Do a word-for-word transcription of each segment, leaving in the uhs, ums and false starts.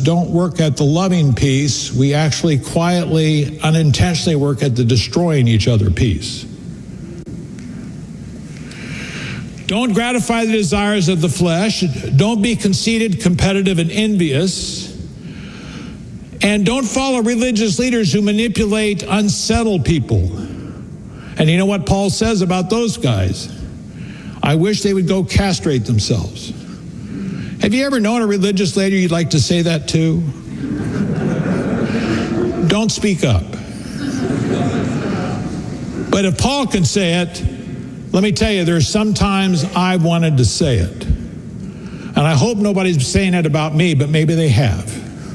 don't work at the loving piece. We actually quietly, unintentionally work at the destroying each other piece. Don't gratify the desires of the flesh. Don't be conceited, competitive, and envious. And don't follow religious leaders who manipulate unsettled people. And you know what Paul says about those guys? I wish they would go castrate themselves. Have you ever known a religious leader you'd like to say that to? Don't speak up. But if Paul can say it, let me tell you, there's sometimes I wanted to say it. And I hope nobody's saying it about me, but maybe they have.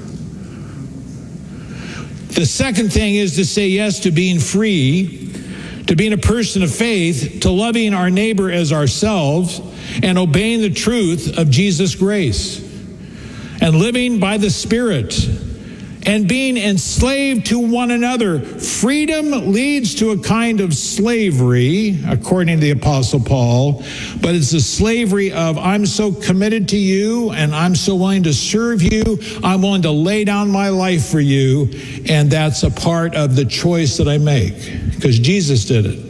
The second thing is to say yes to being free, to being a person of faith, to loving our neighbor as ourselves, and obeying the truth of Jesus' grace, and living by the Spirit, and being enslaved to one another. Freedom leads to a kind of slavery, according to the Apostle Paul, but it's the slavery of I'm so committed to you, and I'm so willing to serve you, I'm willing to lay down my life for you, and that's a part of the choice that I make, because Jesus did it.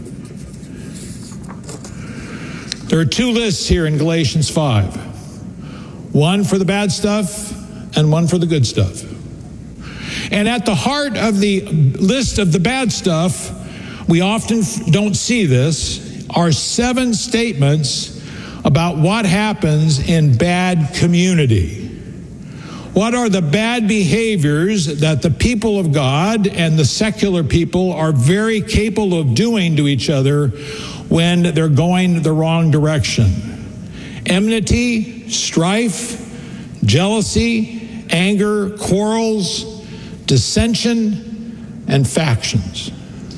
There are two lists here in Galatians five. One for the bad stuff and one for the good stuff. And at the heart of the list of the bad stuff, we often don't see this, are seven statements about what happens in bad community. What are the bad behaviors that the people of God and the secular people are very capable of doing to each other when they're going the wrong direction? Enmity, strife, jealousy, anger, quarrels, dissension, and factions.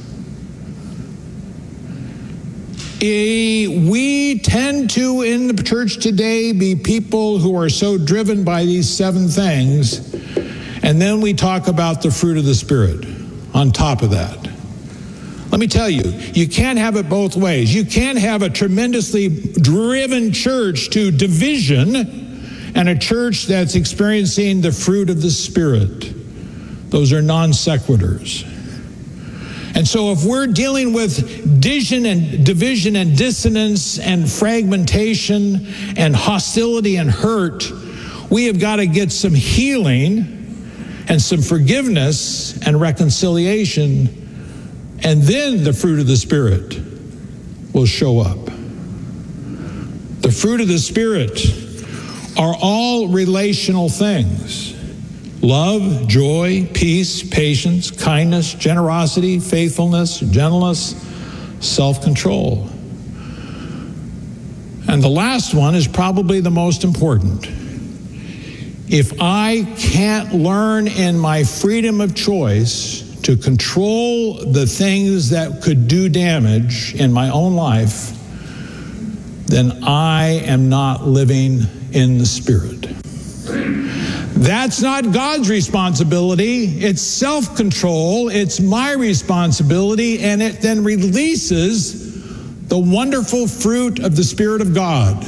We tend to, in the church today, be people who are so driven by these seven things, and then we talk about the fruit of the Spirit on top of that. Let me tell you, you can't have it both ways. You can't have a tremendously driven church to division and a church that's experiencing the fruit of the Spirit. Those are non sequiturs. And so if we're dealing with division and division and dissonance and fragmentation and hostility and hurt, we have got to get some healing and some forgiveness and reconciliation, and then the fruit of the Spirit will show up. The fruit of the Spirit are all relational things. Love, joy, peace, patience, kindness, generosity, faithfulness, gentleness, self-control. And the last one is probably the most important. If I can't learn in my freedom of choice to control the things that could do damage in my own life, then I am not living in the Spirit. That's not God's responsibility. It's self-control. It's my responsibility, and it then releases the wonderful fruit of the Spirit of God.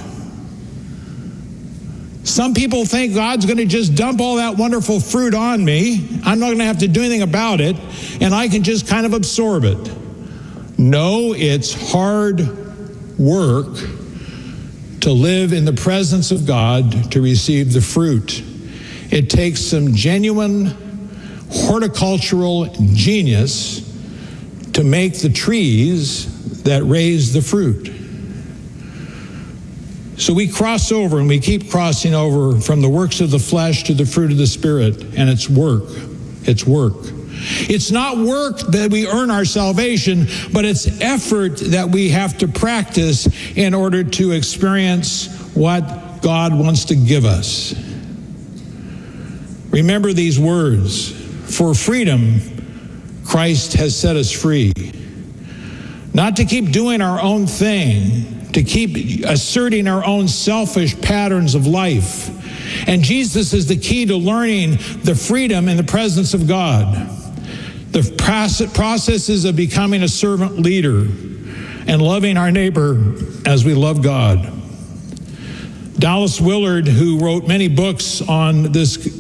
Some people think God's going to just dump all that wonderful fruit on me. I'm not going to have to do anything about it, and I can just kind of absorb it. No, it's hard work to live in the presence of God to receive the fruit. It takes some genuine horticultural genius to make the trees that raise the fruit. So we cross over, and we keep crossing over from the works of the flesh to the fruit of the Spirit, and it's work. It's work. It's not work that we earn our salvation, but it's effort that we have to practice in order to experience what God wants to give us. Remember these words: for freedom, Christ has set us free. Not to keep doing our own thing, to keep asserting our own selfish patterns of life. And Jesus is the key to learning the freedom in the presence of God. The processes of becoming a servant leader and loving our neighbor as we love God. Dallas Willard, who wrote many books on this